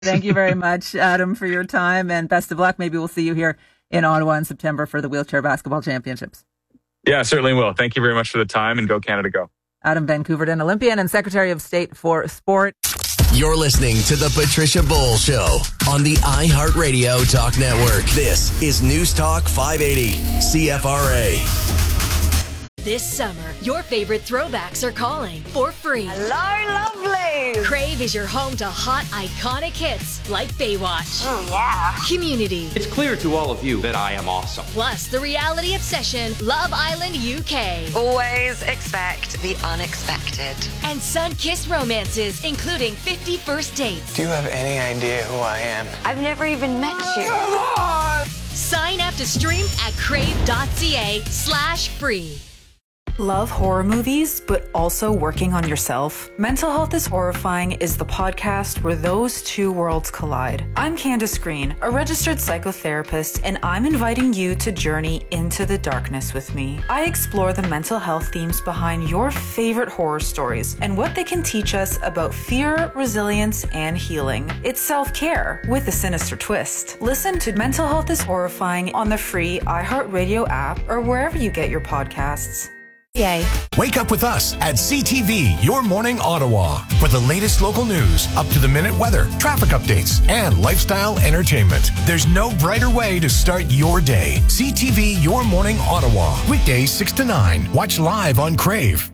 Thank you very much, Adam, for your time, and best of luck. Maybe we'll see you here in Ottawa in September for the Wheelchair Basketball Championships. Yeah, certainly will. Thank you very much for the time, and go Canada, go. Adam Van-Koeverden, Olympian and Secretary of State for Sport. You're listening to The Patricia Bowl Show on the iHeartRadio Talk Network. This is News Talk 580, CFRA. This summer, your favorite throwbacks are calling for free. Hello, lovely. Crave is your home to hot, iconic hits like Baywatch. Oh, yeah. Community. It's clear to all of you that I am awesome. Plus, the reality obsession, Love Island UK. Always expect the unexpected. And sun-kissed romances, including 50 First Dates. Do you have any idea who I am? I've never even met you. Come on! Sign up to stream at crave.ca/free. Love horror movies, but also working on yourself? Mental Health is Horrifying is the podcast where those two worlds collide. I'm Candace Green, a registered psychotherapist, and I'm inviting you to journey into the darkness with me. I explore the mental health themes behind your favorite horror stories and what they can teach us about fear, resilience, and healing. It's self-care with a sinister twist. Listen to Mental Health is Horrifying on the free iHeartRadio app or wherever you get your podcasts. Yay. Wake up with us at CTV Your Morning Ottawa for the latest local news, up-to-the-minute weather, traffic updates, and lifestyle entertainment. There's no brighter way to start your day. CTV Your Morning Ottawa. Weekdays 6 to 9. Watch live on Crave.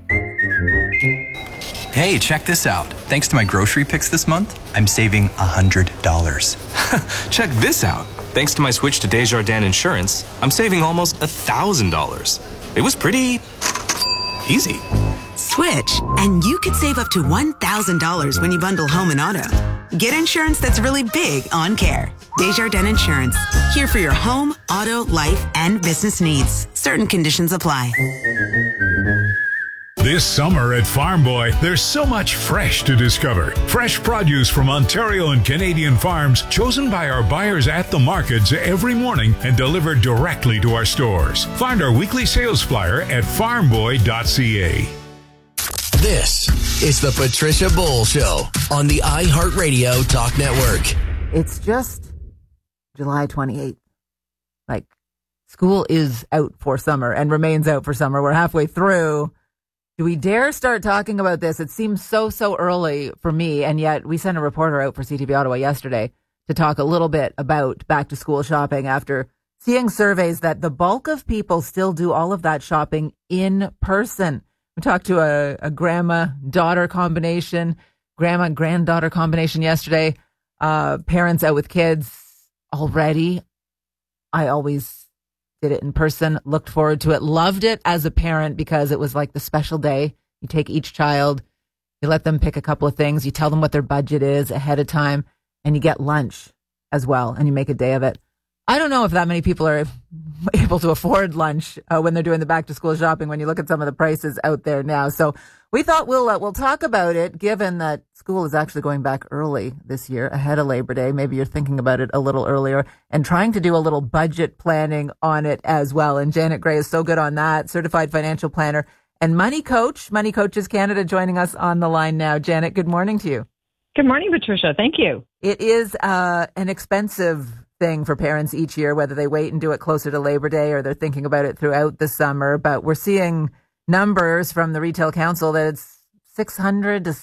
Hey, check this out. Thanks to my grocery picks this month, I'm saving $100. Check this out. Thanks to my switch to Desjardins Insurance, I'm saving almost $1,000. It was pretty easy. Switch, and you could save up to $1,000 when you bundle home and auto. Get insurance that's really big on care. Desjardins Insurance. Here for your home, auto, life, and business needs. Certain conditions apply. This summer at Farm Boy, there's so much fresh to discover. Fresh produce from Ontario and Canadian farms, chosen by our buyers at the markets every morning and delivered directly to our stores. Find our weekly sales flyer at farmboy.ca. This is the Patricia Bowl Show on the iHeartRadio Talk Network. It's just July 28th. Like, school is out for summer and remains out for summer. We're halfway through. Do we dare start talking about this? It seems so early for me, and yet we sent a reporter out for CTV Ottawa yesterday to talk a little bit about back-to-school shopping after seeing surveys that the bulk of people still do all of that shopping in person. We talked to a grandma-daughter combination, grandma-granddaughter combination yesterday, parents out with kids already. I always did it in person, looked forward to it, loved it as a parent because it was like the special day. You take each child, you let them pick a couple of things, you tell them what their budget is ahead of time, and you get lunch as well, and you make a day of it. I don't know if that many people are able to afford lunch when they're doing the back-to-school shopping when you look at some of the prices out there now. So we thought we'll talk about it, given that school is actually going back early this year, ahead of Labor Day. Maybe you're thinking about it a little earlier and trying to do a little budget planning on it as well. And Janet Gray is so good on that, certified financial planner and money coach. Money Coaches Canada joining us on the line now. Janet, good morning to you. Good morning, Patricia. Thank you. It is an expensive thing for parents each year, whether they wait and do it closer to Labor Day or they're thinking about it throughout the summer. But we're seeing numbers from the Retail Council that it's $600 to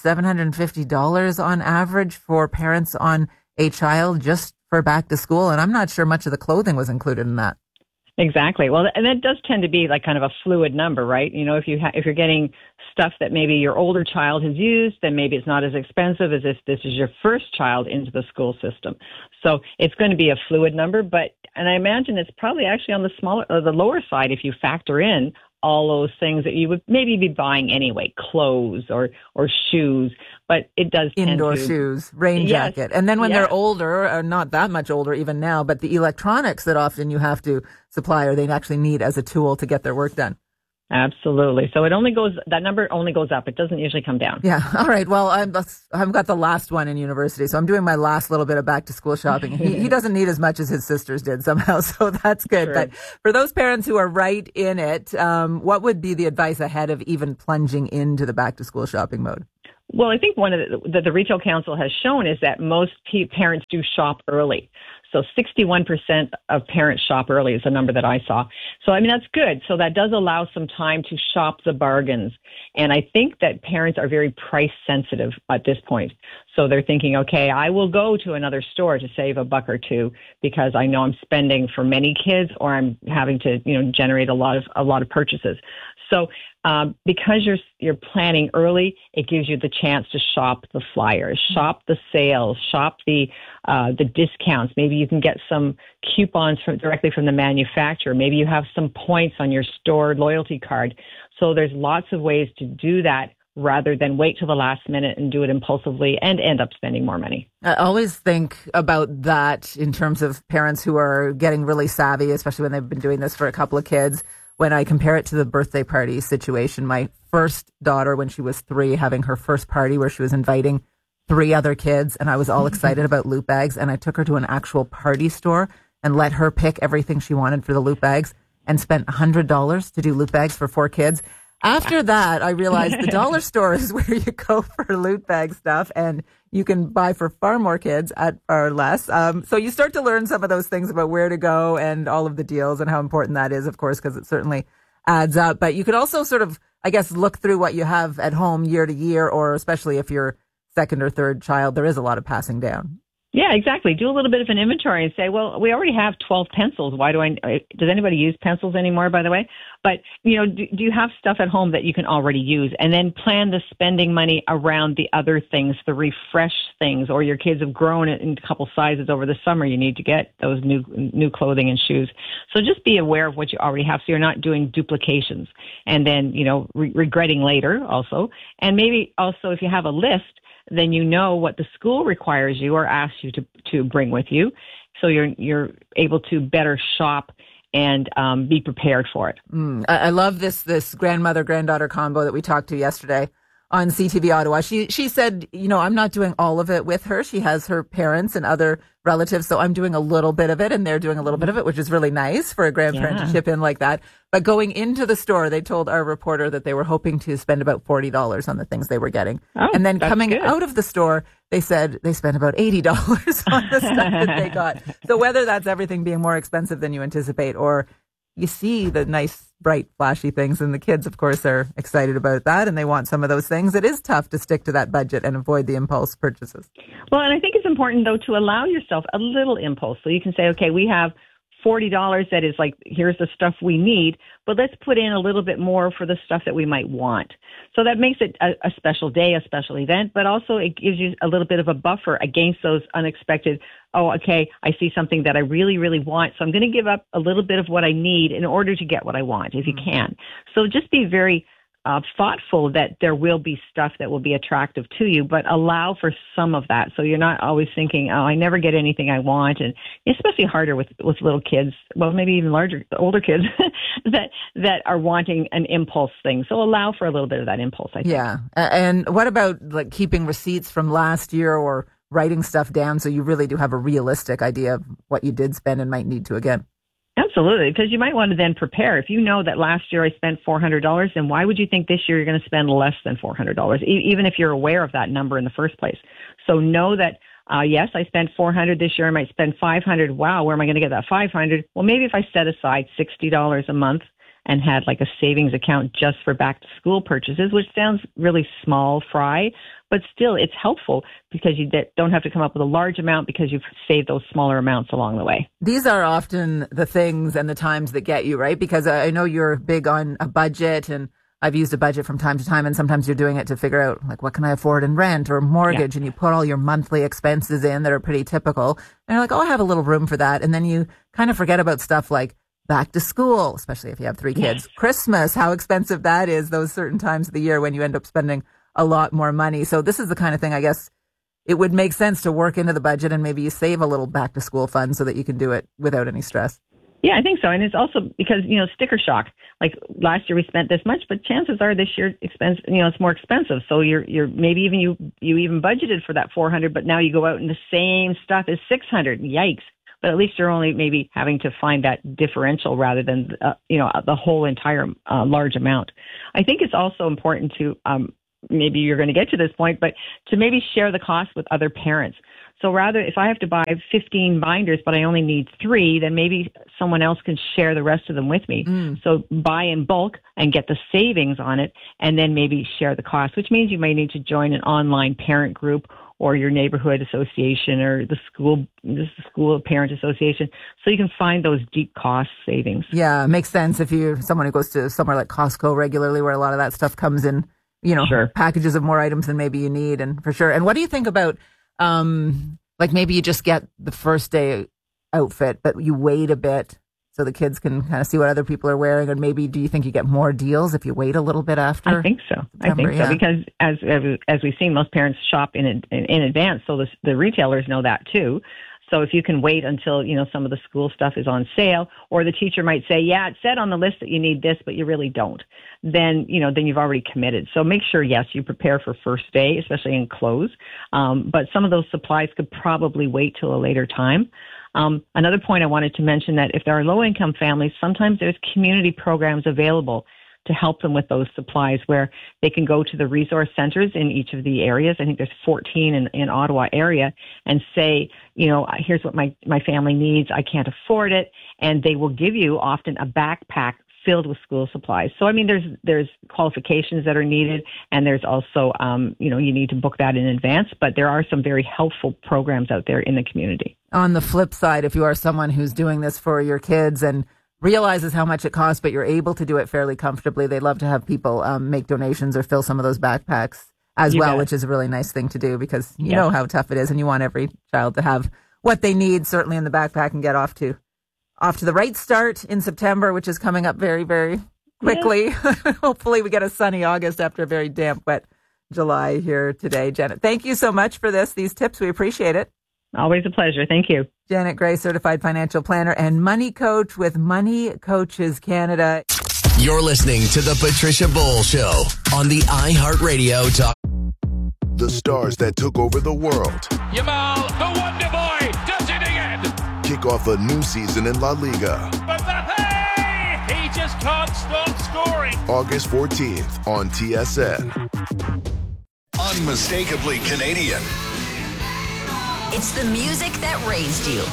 $750 on average for parents on a child just for back to school. And I'm not sure much of the clothing was included in that. Exactly. Well, and that does tend to be like kind of a fluid number, right? You know, if you're getting stuff that maybe your older child has used, then maybe it's not as expensive as if this is your first child into the school system. So it's going to be a fluid number, and I imagine it's probably actually on the smaller or the lower side if you factor in all those things that you would maybe be buying anyway, clothes or shoes, but it does indoor shoes, rain jacket. And then when they're older, or not that much older even now, but the electronics that often you have to supply or they actually need as a tool to get their work done. Absolutely. So that number only goes up. It doesn't usually come down. Yeah. All right. Well, I've got the last one in university, so I'm doing my last little bit of back to school shopping. He doesn't need as much as his sisters did somehow, so that's good. True. But for those parents who are right in it, what would be the advice ahead of even plunging into the back to school shopping mode? Well, I think one of the Retail Council has shown is that most parents do shop early. So 61% of parents shop early is the number that I saw. So, I mean, that's good. So that does allow some time to shop the bargains. And I think that parents are very price sensitive at this point. So they're thinking, okay, I will go to another store to save $1 or $2 because I know I'm spending for many kids, or I'm having to, generate a lot of purchases. So because you're planning early, it gives you the chance to shop the flyers, shop the sales, shop the discounts. Maybe you can get some coupons directly from the manufacturer. Maybe you have some points on your store loyalty card. So there's lots of ways to do that rather than wait till the last minute and do it impulsively and end up spending more money. I always think about that in terms of parents who are getting really savvy, especially when they've been doing this for a couple of kids. When I compare it to the birthday party situation, my first daughter, when she was 3, having her first party where she was inviting 3 other kids, and I was all excited about loot bags, and I took her to an actual party store and let her pick everything she wanted for the loot bags and spent $100 to do loot bags for 4 kids. After that, I realized the dollar store is where you go for loot bag stuff, and you can buy for far more kids at far less. So you start to learn some of those things about where to go and all of the deals and how important that is, of course, because it certainly adds up. But you could also sort of, I guess, look through what you have at home year to year, or especially if you're second or third child, there is a lot of passing down. Yeah, exactly. Do a little bit of an inventory and say, well, we already have 12 pencils. Does anybody use pencils anymore, by the way? But, do you have stuff at home that you can already use? And then plan the spending money around the other things, the refresh things, or your kids have grown in a couple sizes over the summer. You need to get those new clothing and shoes. So just be aware of what you already have so you're not doing duplications and then, regretting later also. And maybe also if you have a list, then you know what the school requires you or asks you to bring with you. So you're able to better shop and be prepared for it. I love this grandmother-granddaughter combo that we talked to yesterday on CTV Ottawa. She said, I'm not doing all of it with her. She has her parents and other relatives, so I'm doing a little bit of it, and they're doing a little bit of it, which is really nice for a grandparent to chip in like that. But going into the store, they told our reporter that they were hoping to spend about $40 on the things they were getting. Oh, and then coming good. out of the store, they said they spent about $80 on the stuff that they got. So whether that's everything being more expensive than you anticipate, or you see the nice, bright, flashy things, and the kids, of course, are excited about that, and they want some of those things. It is tough to stick to that budget and avoid the impulse purchases. Well, and I think it's important, though, to allow yourself a little impulse. So you can say, okay, we have $40 that is like, here's the stuff we need, but let's put in a little bit more for the stuff that we might want. So that makes it a special day, a special event, but also it gives you a little bit of a buffer against those unexpected, oh, okay, I see something that I really, really want, so I'm going to give up a little bit of what I need in order to get what I want, if you can. So just be very thoughtful that there will be stuff that will be attractive to you, but allow for some of that. So you're not always thinking, oh, I never get anything I want. And especially harder with little kids, well, maybe even older kids that are wanting an impulse thing. So allow for a little bit of that impulse, I think. Yeah. And what about like keeping receipts from last year or writing stuff down so you really do have a realistic idea of what you did spend and might need to again? Absolutely, because you might want to then prepare. If you know that last year I spent $400, then why would you think this year you're going to spend less than $400, even if you're aware of that number in the first place? So know that, yes, I spent $400 this year. I might spend $500. Wow, where am I going to get that $500? Well, maybe if I set aside $60 a month and had like a savings account just for back to school purchases, which sounds really small fry, but still it's helpful because you don't have to come up with a large amount because you've saved those smaller amounts along the way. These are often the things and the times that get you, right? Because I know you're big on a budget, and I've used a budget from time to time, and sometimes you're doing it to figure out like, what can I afford in rent or mortgage? Yeah. And you put all your monthly expenses in that are pretty typical. And you're like, oh, I have a little room for that. And then you kind of forget about stuff like back to school, especially if you have 3 kids. Yes. Christmas, how expensive that is, those certain times of the year when you end up spending a lot more money. So this is the kind of thing, I guess, it would make sense to work into the budget, and maybe you save a little back to school fund so that you can do it without any stress. Yeah, I think so. And it's also because, sticker shock. Like last year we spent this much, but chances are this year it's more expensive. So you're maybe even you even budgeted for that $400, but now you go out and the same stuff is $600. Yikes. But at least you're only maybe having to find that differential rather than, the whole entire large amount. I think it's also important to maybe you're going to get to this point, but to maybe share the cost with other parents. So rather, if I have to buy 15 binders, but I only need 3, then maybe someone else can share the rest of them with me. So buy in bulk and get the savings on it, and then maybe share the cost, which means you may need to join an online parent group or your neighborhood association or the school parent association, so you can find those deep cost savings. Yeah, it makes sense if you're someone who goes to somewhere like Costco regularly, where a lot of that stuff comes in, packages of more items than maybe you need, and for sure. And what do you think about, like maybe you just get the first day outfit, but you wait a bit so the kids can kind of see what other people are wearing, and maybe do you think you get more deals if you wait a little bit after? I think so. Because as we've seen, most parents shop in advance, so the retailers know that too. So if you can wait until some of the school stuff is on sale, or the teacher might say, yeah, it said on the list that you need this, but you really don't, then you've already committed. So make sure, yes, you prepare for first day, especially in clothes. But some of those supplies could probably wait till a later time. Another point I wanted to mention, that if there are low-income families, sometimes there's community programs available to help them with those supplies, where they can go to the resource centers in each of the areas. I think there's 14 in Ottawa area, and say, here's what my family needs. I can't afford it. And they will give you often a backpack filled with school supplies. So, I mean, there's qualifications that are needed, and there's also, you need to book that in advance, but there are some very helpful programs out there in the community. On the flip side, if you are someone who's doing this for your kids and realizes how much it costs, but you're able to do it fairly comfortably, they'd love to have people make donations or fill some of those backpacks as well, which is a really nice thing to do, because you know how tough it is, and you want every child to have what they need, certainly in the backpack, and get off to the right start in September, which is coming up very, very quickly. Hopefully we get a sunny August after a very damp, wet July here today. Janet, thank you so much for these tips. We appreciate it. Always a pleasure. Thank you. Janet Gray, certified financial planner and money coach with Money Coaches Canada. You're listening to The Patricia Bowl Show on the iHeartRadio Talk. The stars that took over the world. Yamal, the Wonder Boy, does it again. Kick off a new season in La Liga. Mbappe, he just can't stop scoring. August 14th on TSN. Unmistakably Canadian. It's the music that raised you.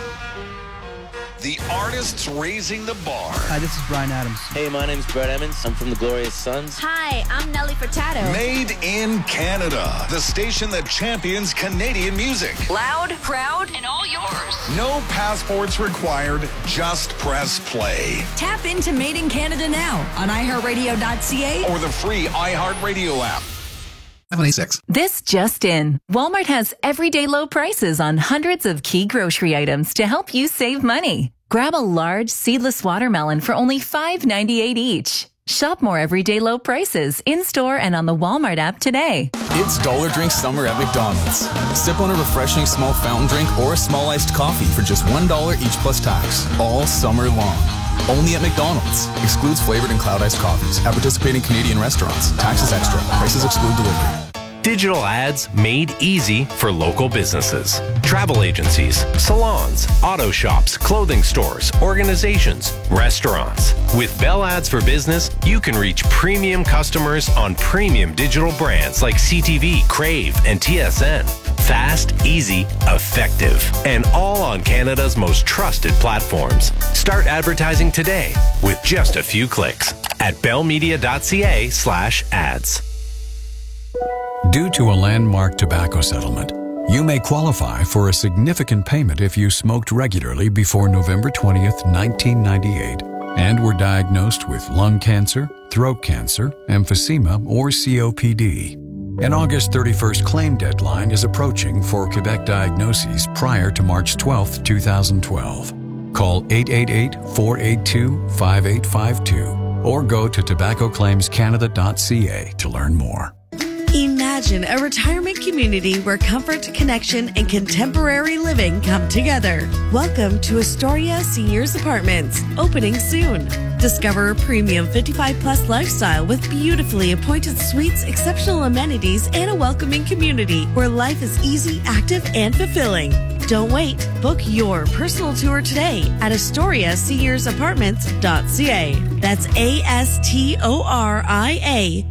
The artists raising the bar. Hi, this is Bryan Adams. Hey, my name's Brett Emmons. I'm from the Glorious Sons. Hi, I'm Nelly Furtado. Made in Canada. The station that champions Canadian music. Loud, proud, and all yours. No passports required. Just press play. Tap into Made in Canada now on iHeartRadio.ca or the free iHeartRadio app. 786. This just in. Walmart has everyday low prices on hundreds of key grocery items to help you save money. Grab a large seedless watermelon for only $5.98 each. Shop more everyday low prices in-store and on the Walmart app today. It's Dollar Drink Summer at McDonald's. Sip on a refreshing small fountain drink or a small iced coffee for just $1 each plus tax. All summer long. Only at McDonald's. Excludes flavored and cloud iced coffees. At participating Canadian restaurants. Taxes extra. Prices exclude delivery. Digital ads made easy for local businesses. Travel agencies, salons, auto shops, clothing stores, organizations, restaurants. With Bell Ads for Business, you can reach premium customers on premium digital brands like CTV, Crave, and TSN. Fast, easy, effective, and all on Canada's most trusted platforms. Start advertising today with just a few clicks at bellmedia.ca/ads. Due to a landmark tobacco settlement, you may qualify for a significant payment if you smoked regularly before November 20th, 1998, and were diagnosed with lung cancer, throat cancer, emphysema, or COPD. An August 31st claim deadline is approaching for Quebec diagnoses prior to March 12th, 2012. Call 888-482-5852 or go to tobaccoclaimscanada.ca to learn more. Imagine a retirement community where comfort, connection, and contemporary living come together. Welcome to Astoria Seniors Apartments, opening soon. Discover a premium 55-plus lifestyle with beautifully appointed suites, exceptional amenities, and a welcoming community where life is easy, active, and fulfilling. Don't wait. Book your personal tour today at AstoriaSeniorsApartments.ca. That's ASTORIA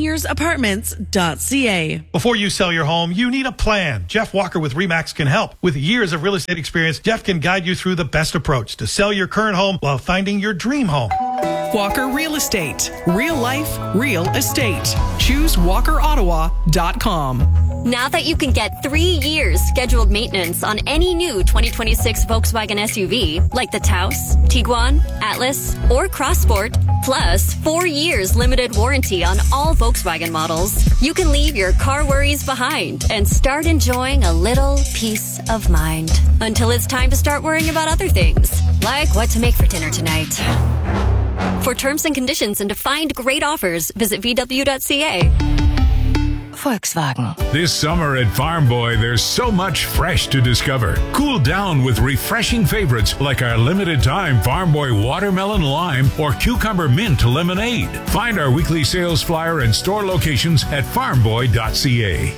SeniorsApartments.ca. Before you sell your home, you need a plan. Jeff Walker with RE/MAX can help. With years of real estate experience, Jeff can guide you through the best approach to sell your current home while finding your dream home. Walker Real Estate. Real life, real estate. Choose WalkerOttawa.com. Now that you can get 3 years scheduled maintenance on any new 2026 Volkswagen SUV, like the Taos, Tiguan, Atlas, or Crossport, plus 4 years limited warranty on all Volkswagen models, you can leave your car worries behind and start enjoying a little peace of mind. Until it's time to start worrying about other things, like what to make for dinner tonight. For terms and conditions and to find great offers, visit VW.ca. Volkswagen. This summer at Farm Boy, there's so much fresh to discover. Cool down with refreshing favorites like our limited time Farm Boy Watermelon Lime or Cucumber Mint Lemonade. Find our weekly sales flyer and store locations at farmboy.ca.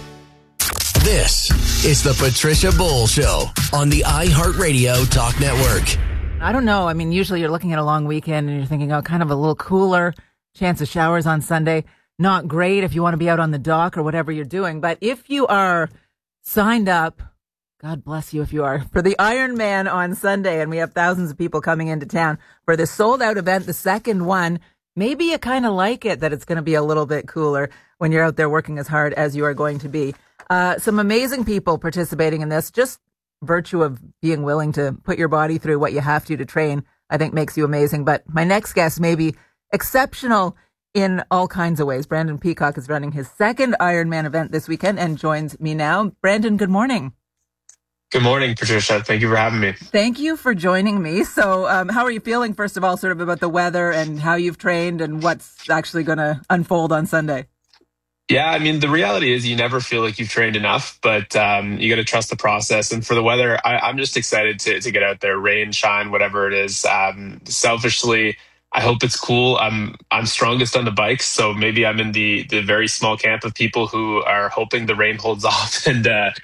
This is the Patricia Bull Show on the iHeartRadio Talk Network. I don't know. I mean, usually you're looking at a long weekend and you're thinking, oh, kind of a little cooler, chance of showers on Sunday. Not great if you want to be out on the dock or whatever you're doing. But if you are signed up, God bless you if you are, for the Ironman on Sunday, and we have thousands of people coming into town for this sold-out event, the second one, maybe you kind of like it that it's going to be a little bit cooler when you're out there working as hard as you are going to be. Some amazing people participating in this. Just virtue of being willing to put your body through what you have to train, I think makes you amazing. But my next guest may be exceptional in all kinds of ways. Brandon Peacock is running his second Ironman event this weekend and joins me now. Brandon, good morning. Good morning, Patricia. Thank you for having me. Thank you for joining me. So how are you feeling, first of all, sort of about the weather and how you've trained and what's actually going to unfold on Sunday? Yeah, I mean, the reality is you never feel like you've trained enough, but you got to trust the process. And for the weather, I'm just excited to get out there, rain, shine, whatever it is. Selfishly, I hope it's cool. I'm strongest on the bikes, so maybe I'm in the very small camp of people who are hoping the rain holds off and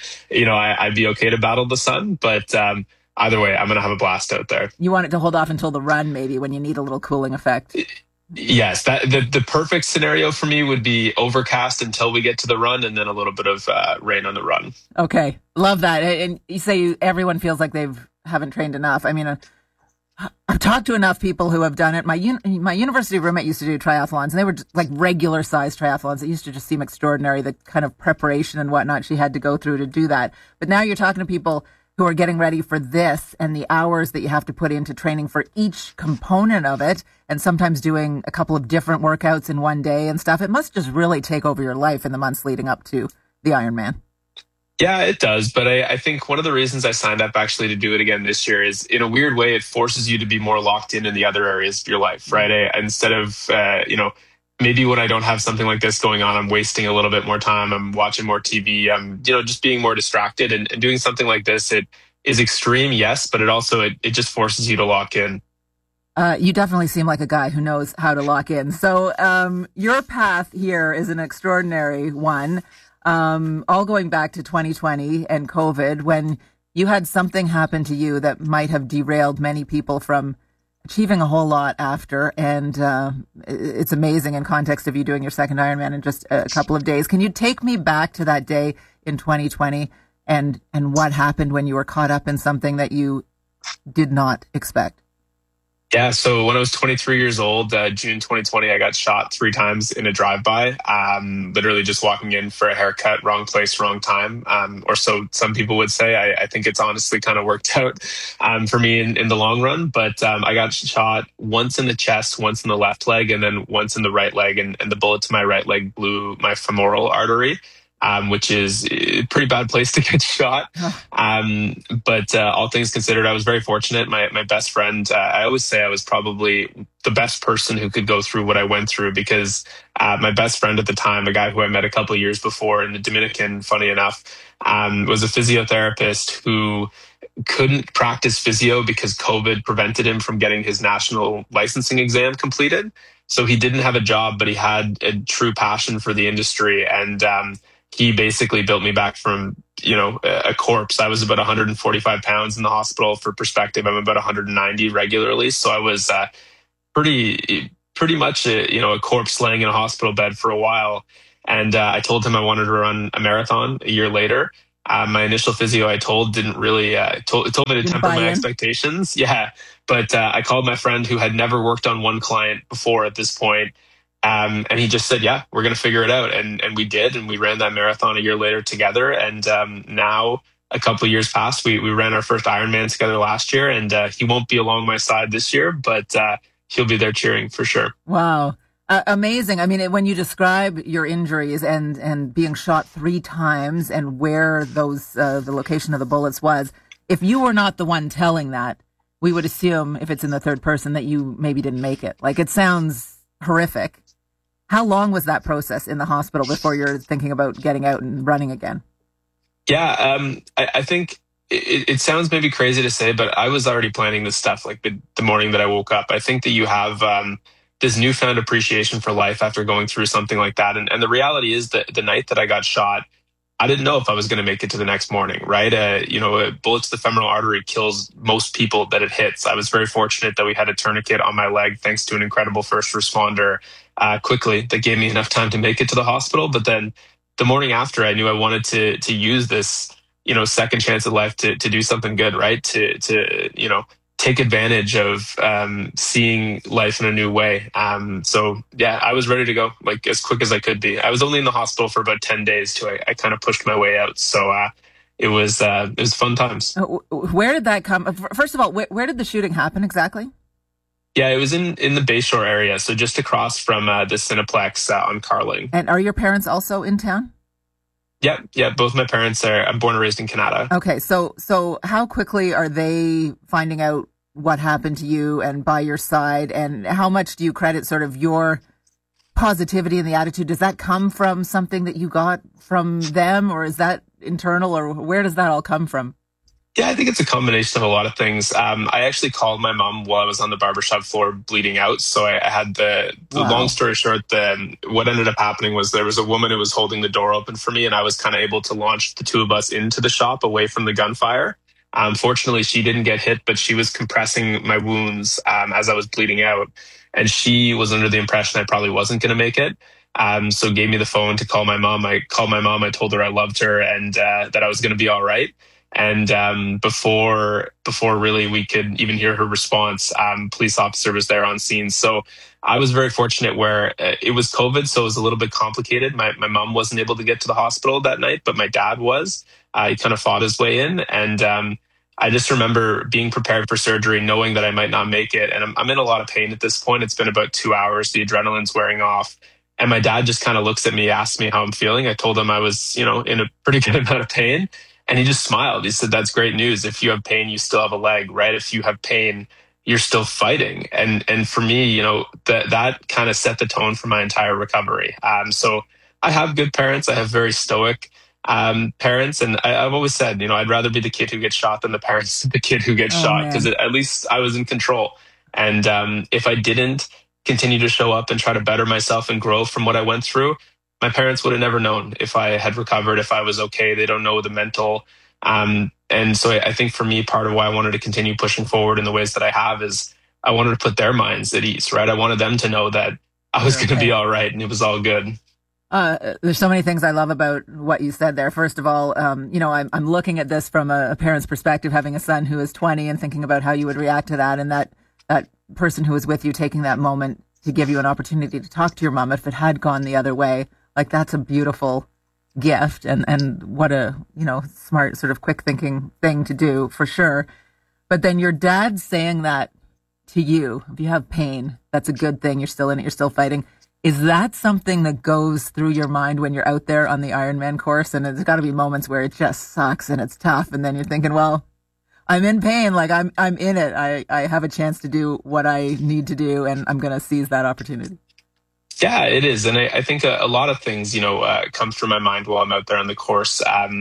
I'd be okay to battle the sun. But either way, I'm going to have a blast out there. You want it to hold off until the run, maybe, when you need a little cooling effect. Yes, the perfect scenario for me would be overcast until we get to the run, and then a little bit of rain on the run. Okay, love that. And you say everyone feels like haven't trained enough. I mean, I've talked to enough people who have done it. My university roommate used to do triathlons, and they were like regular sized triathlons. It used to just seem extraordinary, the kind of preparation and whatnot she had to go through to do that. But now you're talking to people who are getting ready for this and the hours that you have to put into training for each component of it, and sometimes doing a couple of different workouts in one day and stuff. It must just really take over your life in the months leading up to the Ironman. Yeah, it does. But I think one of the reasons I signed up actually to do it again this year is, in a weird way, it forces you to be more locked in the other areas of your life, right? Instead of, maybe when I don't have something like this going on, I'm wasting a little bit more time. I'm watching more TV. I'm, just being more distracted, and doing something like this. It is extreme, yes, but it just forces you to lock in. You definitely seem like a guy who knows how to lock in. So your path here is an extraordinary one. All going back to 2020 and COVID, when you had something happen to you that might have derailed many people from achieving a whole lot after. And it's amazing in context of you doing your second Ironman in just a couple of days. Can you take me back to that day in 2020 and what happened when you were caught up in something that you did not expect? Yeah, so when I was 23 years old, June 2020, I got shot 3 times in a drive-by, literally just walking in for a haircut, wrong place, wrong time, or so some people would say. I think it's honestly kind of worked out for me in the long run, but I got shot once in the chest, once in the left leg, and then once in the right leg, and the bullet to my right leg blew my femoral artery. which is a pretty bad place to get shot. But all things considered, I was very fortunate. My best friend, I always say I was probably the best person who could go through what I went through, because my best friend at the time, a guy who I met a couple of years before in the Dominican, funny enough, was a physiotherapist who couldn't practice physio because COVID prevented him from getting his national licensing exam completed. So he didn't have a job, but he had a true passion for the industry. And he basically built me back from, a corpse. I was about 145 pounds in the hospital. For perspective, I'm about 190 regularly. So I was pretty much a corpse laying in a hospital bed for a while. And I told him I wanted to run a marathon a year later. My initial physio, I told, didn't really told me to temper my expectations. Yeah, but I called my friend who had never worked on one client before at this point, and he just said, "Yeah, we're going to figure it out," and we did, and we ran that marathon a year later together. And now, a couple of years past, we ran our first Ironman together last year, and he won't be along my side this year, but he'll be there cheering for sure. Wow. Amazing. I mean, when you describe your injuries and being shot 3 times and where those the location of the bullets was, if you were not the one telling that, we would assume, if it's in the third person, that you maybe didn't make it. Like, it sounds horrific. How long was that process in the hospital before you're thinking about getting out and running again? Yeah, I think it sounds maybe crazy to say, but I was already planning this stuff like the morning that I woke up. I think that you have this newfound appreciation for life after going through something like that. And the reality is that the night that I got shot, I didn't know if I was going to make it to the next morning, right? A bullet to the femoral artery kills most people that it hits. I was very fortunate that we had a tourniquet on my leg, thanks to an incredible first responder, quickly, that gave me enough time to make it to the hospital. But then the morning after, I knew I wanted to use this, second chance at life to do something good, right? To take advantage of seeing life in a new way. So yeah, I was ready to go like as quick as I could be. I was only in the hospital for about 10 days too. I kind of pushed my way out. So it was fun times. Where did that come? First of all, where did the shooting happen exactly? Yeah, it was in the Bayshore area. So just across from the Cineplex on Carling. And are your parents also in town? Yeah. Both my parents are. I'm born and raised in Canada. Okay, so how quickly are they finding out what happened to you and by your side, and how much do you credit sort of your positivity and the attitude? Does that come from something that you got from them, or is that internal, or where does that all come from? Yeah, I think it's a combination of a lot of things. I actually called my mom while I was on the barbershop floor bleeding out. So I had the long story short, what ended up happening was there was a woman who was holding the door open for me, and I was kind of able to launch the two of us into the shop away from the gunfire. Fortunately, she didn't get hit, but she was compressing my wounds as I was bleeding out. And she was under the impression I probably wasn't going to make it. So gave me the phone to call my mom. I called my mom. I told her I loved her and that I was going to be all right. And before really we could even hear her response, police officer was there on scene. So I was very fortunate where it was COVID, so it was a little bit complicated. My mom wasn't able to get to the hospital that night, but my dad was. He kind of fought his way in. And I just remember being prepared for surgery, knowing that I might not make it. And I'm in a lot of pain at this point. It's been about 2 hours. The adrenaline's wearing off. And my dad just kind of looks at me, asks me how I'm feeling. I told him I was, in a pretty good amount of pain. And he just smiled. He said, "That's great news. If you have pain, you still have a leg, right? If you have pain, you're still fighting." And for me, that kind of set the tone for my entire recovery. So I have good parents. I have very stoic parents. And I've always said, I'd rather be the kid who gets shot than the parents of the kid who gets shot, because at least I was in control. And if I didn't continue to show up and try to better myself and grow from what I went through, my parents would have never known if I had recovered, if I was okay. They don't know the mental. And so I think for me, part of why I wanted to continue pushing forward in the ways that I have is I wanted to put their minds at ease, right? I wanted them to know that I was going to be all right and it was all good. There's so many things I love about what you said there. First of all, I'm looking at this from a parent's perspective, having a son who is 20 and thinking about how you would react to that, and that person who was with you taking that moment to give you an opportunity to talk to your mom if it had gone the other way. Like, that's a beautiful gift and what a, smart, sort of quick thinking thing to do for sure. But then your dad saying that to you, if you have pain, that's a good thing. You're still in it. You're still fighting. Is that something that goes through your mind when you're out there on the Ironman course? And there's got to be moments where it just sucks and it's tough. And then you're thinking, well, I'm in pain. Like I'm in it. I have a chance to do what I need to do, and I'm going to seize that opportunity. Yeah, it is. And I think a lot of things, come through my mind while I'm out there on the course.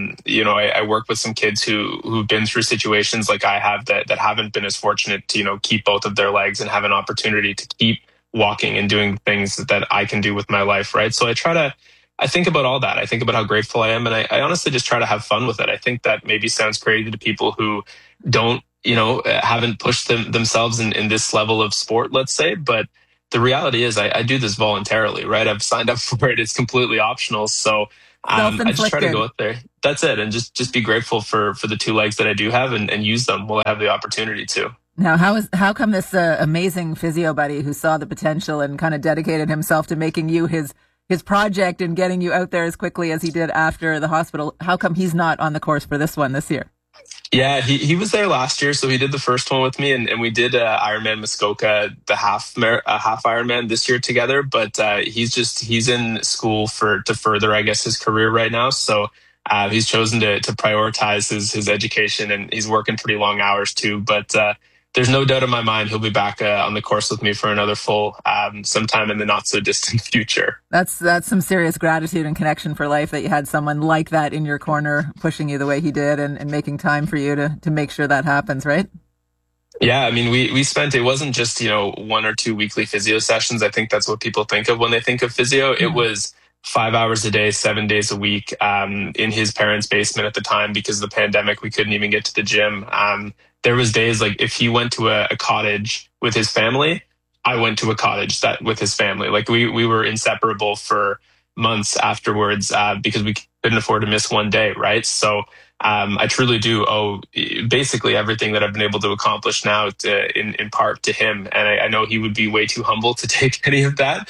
I work with some kids who've been through situations like I have that haven't been as fortunate to, keep both of their legs and have an opportunity to keep walking and doing things that I can do with my life, right? So I think about all that. I think about how grateful I am. And I honestly just try to have fun with it. I think that maybe sounds crazy to people who don't, haven't pushed themselves in this level of sport, let's say. But the reality is I do this voluntarily, right? I've signed up for it. It's completely optional. So I just try to go out there. That's it. And just be grateful for the two legs that I do have and use them while I have the opportunity to. Now, how come this amazing physio buddy who saw the potential and kind of dedicated himself to making you his project and getting you out there as quickly as he did after the hospital, how come he's not on the course for this one this year? Yeah, he was there last year, so he did the first one with me, and we did Ironman Muskoka, the half Ironman this year together. But he's in school to further, I guess, his career right now. So he's chosen to prioritize his education, and he's working pretty long hours too. But there's no doubt in my mind he'll be back on the course with me for another full sometime in the not so distant future. That's some serious gratitude and connection for life that you had someone like that in your corner pushing you the way he did and making time for you to make sure that happens, right? Yeah, I mean, we spent, it wasn't just, 1 or 2 weekly physio sessions. I think that's what people think of when they think of physio. Mm-hmm. It was 5 hours a day, 7 days a week in his parents' basement at the time because of the pandemic. We couldn't even get to the gym. There was days like if he went to a cottage with his family, I went to a cottage with his family. Like we were inseparable for months afterwards because we couldn't afford to miss one day, right? So I truly do owe basically everything that I've been able to accomplish now in part to him. And I know he would be way too humble to take any of that.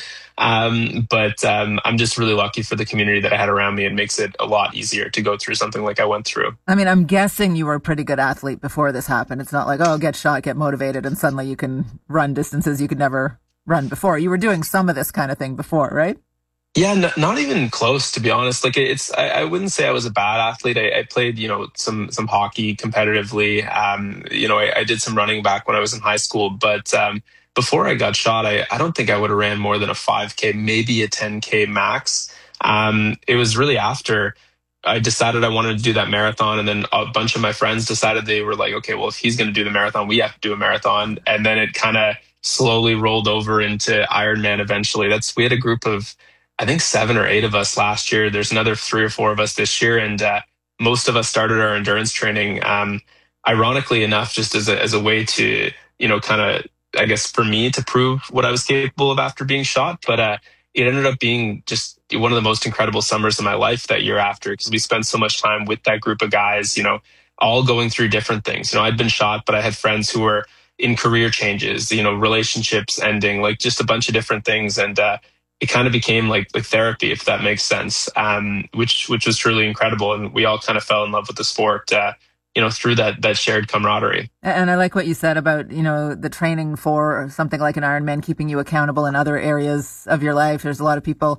But I'm just really lucky for the community that I had around me. It makes it a lot easier to go through something like I went through. I mean, I'm guessing you were a pretty good athlete before this happened. It's not like, get shot, get motivated, and suddenly you can run distances you could never run before. You were doing some of this kind of thing before, right? Yeah, not even close, to be honest. Like I wouldn't say I was a bad athlete. I played, some hockey competitively. I did some running back when I was in high school, but before I got shot, I don't think I would have ran more than a 5K, maybe a 10K max. It was really after I decided I wanted to do that marathon. And then a bunch of my friends decided they were like, okay, well, if he's going to do the marathon, we have to do a marathon. And then it kind of slowly rolled over into Ironman eventually. We had a group of, I think 7 or 8 of us last year. There's another 3 or 4 of us this year. And most of us started our endurance training, ironically enough, just as a way to, kind of, I guess, for me to prove what I was capable of after being shot. But it ended up being just one of the most incredible summers of my life that year after, because we spent so much time with that group of guys, all going through different things. I'd been shot, but I had friends who were in career changes, relationships ending, like just a bunch of different things. And it kind of became like therapy, if that makes sense, which was truly incredible. And we all kind of fell in love with the sport, through that shared camaraderie. And I like what you said about, the training for something like an Ironman, keeping you accountable in other areas of your life. There's a lot of people,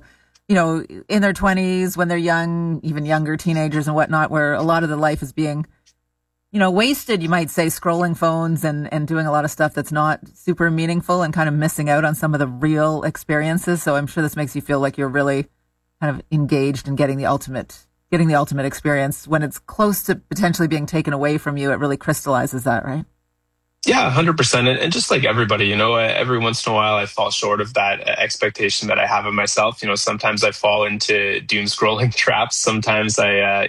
in their 20s when they're young, even younger teenagers and whatnot, where a lot of the life is being, wasted, you might say, scrolling phones and doing a lot of stuff that's not super meaningful and kind of missing out on some of the real experiences. So I'm sure this makes you feel like you're really kind of engaged in getting the ultimate experience. When it's close to potentially being taken away from you, it really crystallizes that, right? Yeah, 100%. And just like everybody, every once in a while I fall short of that expectation that I have of myself. Sometimes I fall into doom scrolling traps. Sometimes I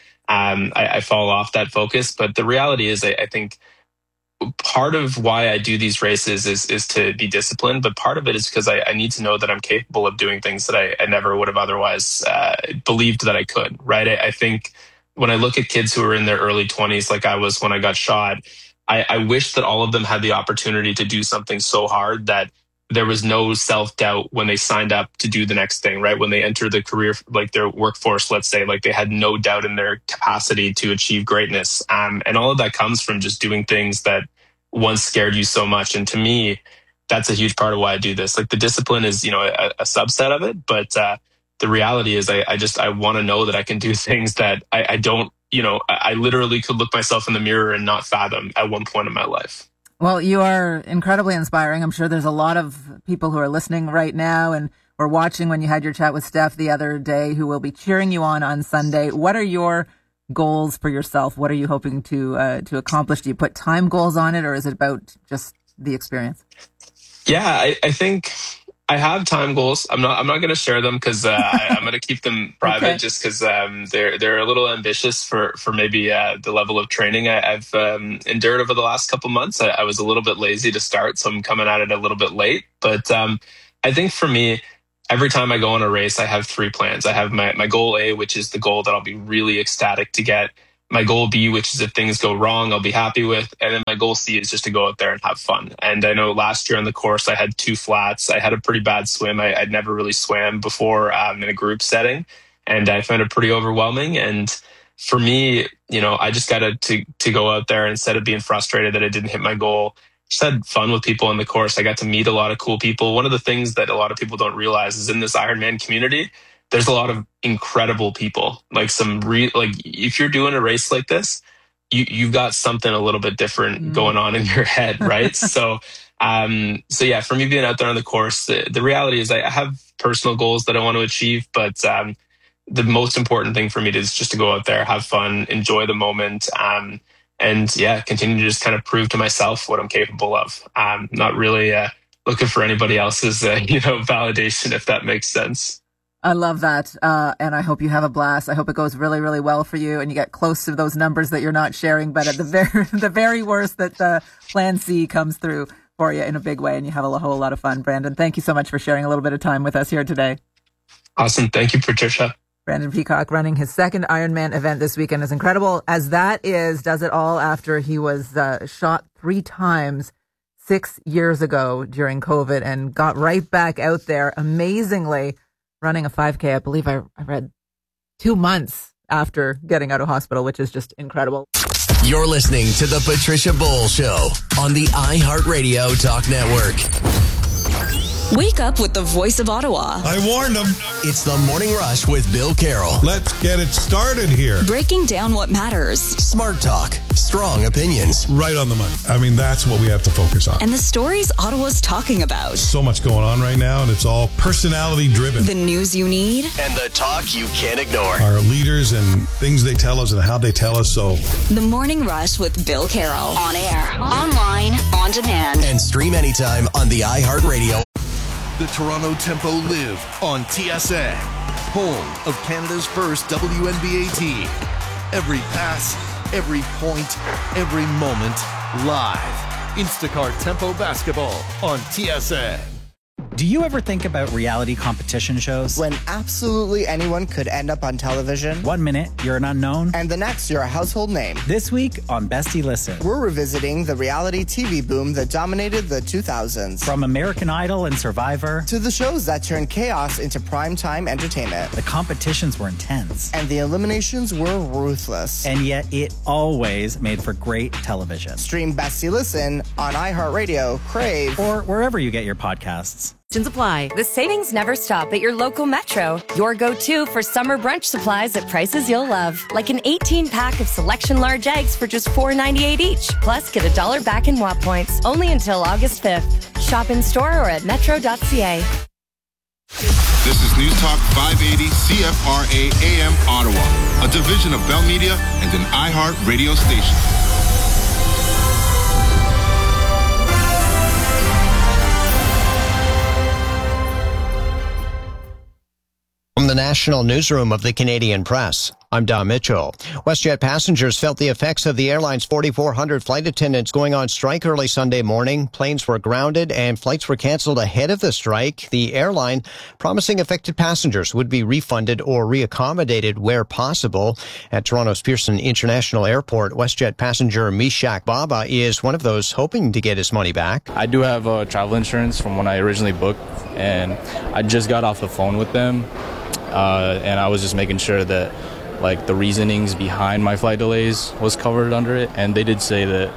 fall off that focus. But the reality is, I think part of why I do these races is to be disciplined, but part of it is because I need to know that I'm capable of doing things that I never would have otherwise believed that I could, right? I think when I look at kids who are in their early 20s, like I was when I got shot, I wish that all of them had the opportunity to do something so hard that there was no self-doubt when they signed up to do the next thing, right? When they enter the career, like their workforce, let's say, like they had no doubt in their capacity to achieve greatness. And all of that comes from just doing things that once scared you so much. And to me, that's a huge part of why I do this. Like the discipline is, a subset of it, but the reality is I want to know that I can do things that I don't, I literally could look myself in the mirror and not fathom at one point in my life. Well, you are incredibly inspiring. I'm sure there's a lot of people who are listening right now and were watching when you had your chat with Steph the other day who will be cheering you on Sunday. What are your goals for yourself? What are you hoping to accomplish? Do you put time goals on it, or is it about just the experience? Yeah, I think I have time goals. I'm not going to share them because I'm going to keep them private, okay, just because they're a little ambitious for maybe the level of training I've endured over the last couple months. I was a little bit lazy to start, so I'm coming at it a little bit late. But I think for me, every time I go on a race, I have 3 plans. I have my goal A, which is the goal that I'll be really ecstatic to get. My goal B, which is if things go wrong, I'll be happy with. And then my goal C is just to go out there and have fun. And I know last year on the course, I had 2 flats. I had a pretty bad swim. I'd never really swam before in a group setting. And I found it pretty overwhelming. And for me, I just got to go out there, instead of being frustrated that I didn't hit my goal, just had fun with people on the course. I got to meet a lot of cool people. One of the things that a lot of people don't realize is in this Ironman community, there's a lot of incredible people. Like if you're doing a race like this, you've got something a little bit different going on in your head, right? So yeah, for me being out there on the course, the reality is I have personal goals that I want to achieve, but the most important thing for me is just to go out there, have fun, enjoy the moment, and yeah, continue to just kind of prove to myself what I'm capable of. Not really looking for anybody else's validation, if that makes sense. I love that. And I hope you have a blast. I hope it goes really, really well for you and you get close to those numbers that you're not sharing. But at the very worst, that the plan C comes through for you in a big way and you have a whole lot of fun. Brandon, thank you so much for sharing a little bit of time with us here today. Awesome. Thank you, Patricia. Brandon Peacock running his second Ironman event this weekend. As incredible as that is, does it all after he was shot 3 times 6 years ago during COVID and got right back out there amazingly running a 5K, I believe I read 2 months after getting out of hospital, which is just incredible. You're listening to The Patricia Bowl Show on the iHeartRadio Talk Network. Wake up with the voice of Ottawa. I warned them. It's the Morning Rush with Bill Carroll. Let's get it started here. Breaking down what matters. Smart talk. Strong opinions. Right on the money. I mean, that's what we have to focus on. And the stories Ottawa's talking about. So much going on right now, and it's all personality driven. The news you need. And the talk you can't ignore. Our leaders and things they tell us and how they tell us so. The Morning Rush with Bill Carroll. On air, online, on demand. And stream anytime on the iHeartRadio. The Toronto Tempo live on TSN, home of Canada's first WNBA team. Every pass, every point, every moment, live. Instacart Tempo Basketball on TSN. Do you ever think about reality competition shows? When absolutely anyone could end up on television. 1 minute, you're an unknown. And the next, you're a household name. This week on Bestie Listen. We're revisiting the reality TV boom that dominated the 2000s. From American Idol and Survivor. To the shows that turned chaos into primetime entertainment. The competitions were intense. And the eliminations were ruthless. And yet it always made for great television. Stream Bestie Listen on iHeartRadio, Crave, or wherever you get your podcasts. Apply. The savings never stop at your local Metro. Your go-to for summer brunch supplies at prices you'll love. Like an 18-pack of Selection large eggs for just $4.98 each. Plus, get $1 back in WAP points. Only until August 5th. Shop in store or at metro.ca. This is News Talk 580 CFRA AM Ottawa, a division of Bell Media and an iHeart radio station. From the National Newsroom of the Canadian Press, I'm Don Mitchell. WestJet passengers felt the effects of the airline's 4,400 flight attendants going on strike early Sunday morning. Planes were grounded and flights were canceled ahead of the strike. The airline promising affected passengers would be refunded or reaccommodated where possible. At Toronto's Pearson International Airport, WestJet passenger Mishak Baba is one of those hoping to get his money back. I do have travel insurance from when I originally booked, and I just got off the phone with them. And I was just making sure that the reasonings behind my flight delays was covered under it. And they did say that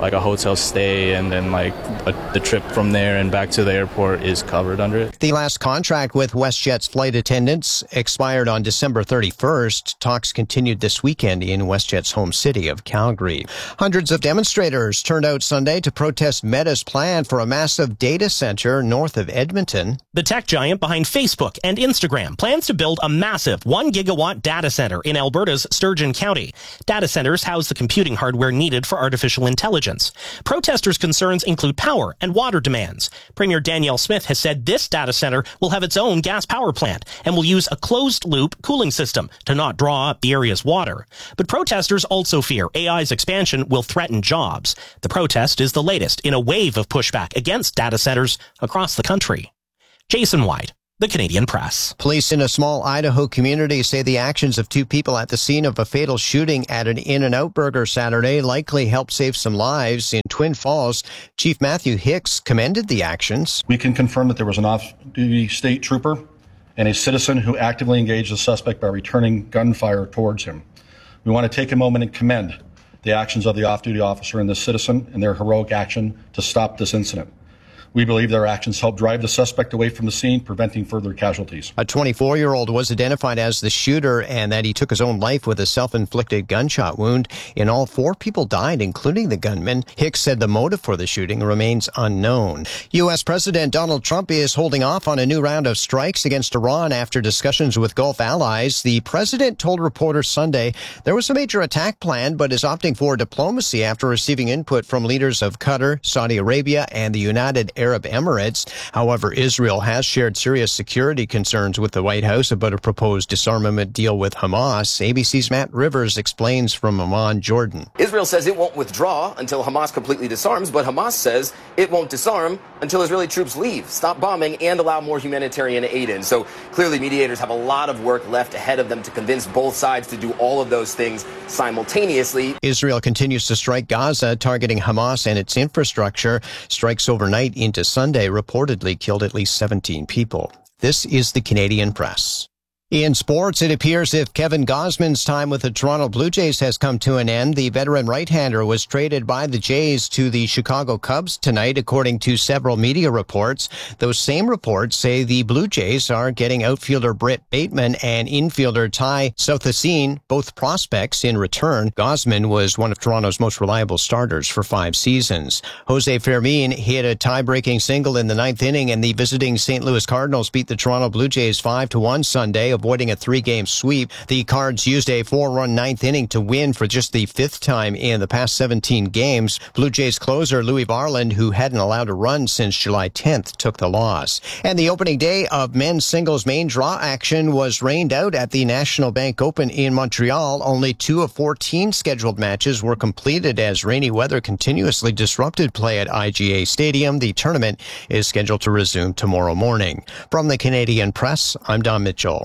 like a hotel stay, and then like the trip from there and back to the airport is covered under it. The last contract with WestJet's flight attendants expired on December 31st. Talks continued this weekend in WestJet's home city of Calgary. Hundreds of demonstrators turned out Sunday to protest Meta's plan for a massive data center north of Edmonton. The tech giant behind Facebook and Instagram plans to build a massive 1 gigawatt data center in Alberta's Sturgeon County. Data centers house the computing hardware needed for artificial intelligence. Protesters' concerns include power and water demands. Premier Danielle Smith has said this data center will have its own gas power plant and will use a closed-loop cooling system to not draw up the area's water. But protesters also fear AI's expansion will threaten jobs. The protest is the latest in a wave of pushback against data centers across the country. Jason White, The Canadian Press. Police in a small Idaho community say the actions of 2 people at the scene of a fatal shooting at an In-N-Out Burger Saturday likely helped save some lives. In Twin Falls, Chief Matthew Hicks commended the actions. We can confirm that there was an off-duty state trooper and a citizen who actively engaged the suspect by returning gunfire towards him. We want to take a moment and commend the actions of the off-duty officer and the citizen and their heroic action to stop this incident. We believe their actions helped drive the suspect away from the scene, preventing further casualties. A 24-year-old was identified as the shooter and that he took his own life with a self-inflicted gunshot wound. In all, 4 people died, including the gunman. Hicks said the motive for the shooting remains unknown. U.S. President Donald Trump is holding off on a new round of strikes against Iran after discussions with Gulf allies. The president told reporters Sunday there was a major attack plan, but is opting for diplomacy after receiving input from leaders of Qatar, Saudi Arabia, and the United Arab Emirates. However, Israel has shared serious security concerns with the White House about a proposed disarmament deal with Hamas. ABC's Matt Rivers explains from Amman, Jordan. Israel says it won't withdraw until Hamas completely disarms, but Hamas says it won't disarm until Israeli troops leave, stop bombing, and allow more humanitarian aid in. So clearly mediators have a lot of work left ahead of them to convince both sides to do all of those things simultaneously. Israel continues to strike Gaza, targeting Hamas and its infrastructure. Strikes overnight into Sunday reportedly killed at least 17 people. This is the Canadian Press. In sports, it appears if Kevin Gausman's time with the Toronto Blue Jays has come to an end, the veteran right-hander was traded by the Jays to the Chicago Cubs tonight, according to several media reports. Those same reports say the Blue Jays are getting outfielder Brett Bateman and infielder Ty Southacene, both prospects, in return. Gausman was one of Toronto's most reliable starters for 5 seasons. Jose Fermin hit a tie-breaking single in the 9th inning, and the visiting St. Louis Cardinals beat the Toronto Blue Jays 5-1 Sunday, avoiding a 3-game sweep. The Cards used a 4-run 9th inning to win for just the 5th time in the past 17 games. Blue Jays closer Louis Varland, who hadn't allowed a run since July 10th, took the loss. And the opening day of men's singles main draw action was rained out at the National Bank Open in Montreal. Only 2 of 14 scheduled matches were completed as rainy weather continuously disrupted play at IGA Stadium. The tournament is scheduled to resume tomorrow morning. From the Canadian Press, I'm Don Mitchell.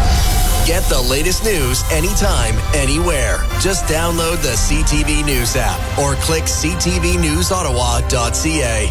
Get the latest news anytime, anywhere. Just download the CTV News app or click ctvnewsottawa.ca.